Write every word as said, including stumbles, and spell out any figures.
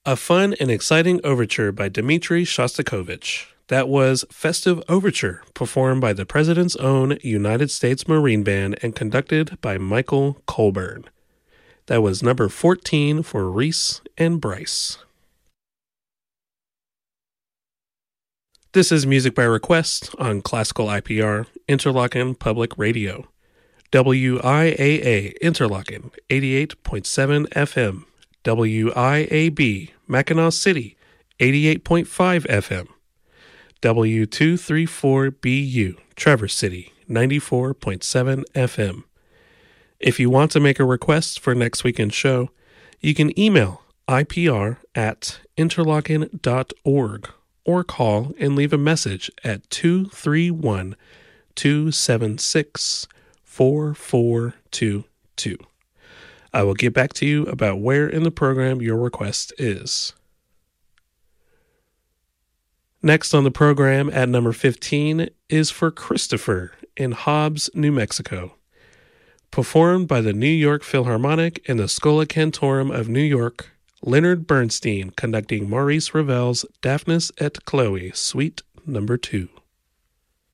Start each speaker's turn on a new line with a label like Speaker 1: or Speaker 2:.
Speaker 1: A fun and exciting overture by Dmitri Shostakovich. That was Festive Overture, performed by the President's Own United States Marine Band and conducted by Michael Colburn. That was number fourteen for Reese and Bryce. This is Music by Request on Classical I P R, Interlochen Public Radio. W I A A Interlochen, eighty-eight point seven F M. W I A B Mackinac City, eighty-eight point five F M. W two thirty-four B U Traverse City, ninety-four point seven F M. If you want to make a request for next weekend's show, you can email I P R at interlochen dot org or call and leave a message at two three one, two seven six, four four two two. I will get back to you about where in the program your request is. Next on the program at number fifteen is For Christopher in Hobbs, New Mexico. Performed by the New York Philharmonic and the Schola Cantorum of New York, Leonard Bernstein conducting Maurice Ravel's Daphnis et Chloe, Suite number two.